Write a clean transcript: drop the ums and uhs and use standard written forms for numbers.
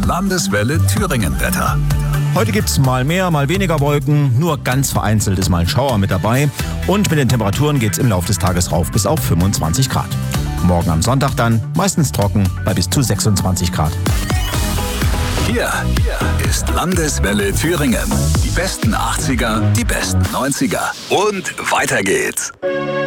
Landeswelle Thüringen Wetter. Heute gibt's mal mehr, mal weniger Wolken, nur ganz vereinzelt ist mal ein Schauer mit dabei und mit den Temperaturen geht's im Laufe des Tages rauf bis auf 25 Grad. Morgen am Sonntag dann meistens trocken bei bis zu 26 Grad. Hier ist Landeswelle Thüringen. Die besten 80er, die besten 90er und weiter geht's.